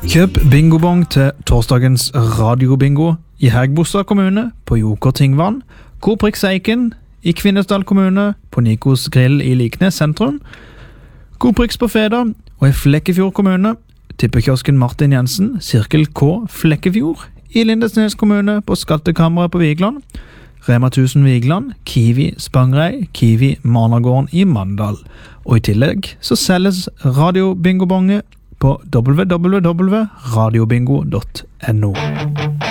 Kjøp bingobong til torsdagens radiobingo i Hægebostad kommune på Joker Tingvann, Coop Eiken i Kvinesdal kommune på Nikos Grill i Liknes sentrum, Coop på Feda og i Flekkefjord kommune, tippekiosken Martin Jensen, Sirkel K Flekkefjord i Lindesnes kommune på Skattekammeret på Vigland, Rema 1000 Vigland, Kiwi Spangrei, Kiwi Managården i Mandal. Og i tillegg så selges radiobingobonge på www.radiobingo.no.